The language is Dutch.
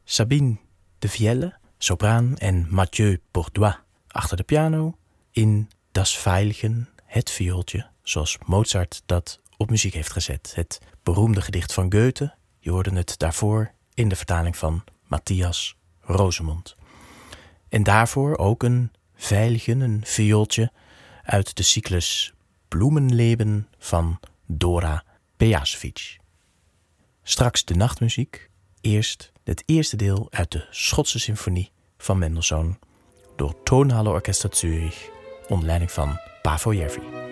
Sabine de Vielle, sopraan, en Mathieu Bourdois achter de piano. In Das Veilchen, het viooltje, zoals Mozart dat op muziek heeft gezet. Het beroemde gedicht van Goethe, je hoorde het daarvoor in de vertaling van Matthias Rosemond. En daarvoor ook een Veilchen, een viooltje uit de cyclus Bloemenleben van Dora Pejacevic. Straks de nachtmuziek, eerst het eerste deel uit de Schotse symfonie van Mendelssohn door Tonhalle Orchester Zürich onder leiding van Paavo Järvi.